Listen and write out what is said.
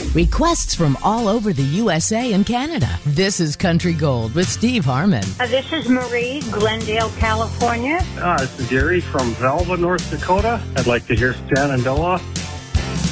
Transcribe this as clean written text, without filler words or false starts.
Requests from all over the USA and Canada. This is Country Gold with Steve Harmon. This is Marie, Glendale, California. This is Gary from Valva, North Dakota. I'd like to hear Shenandoah.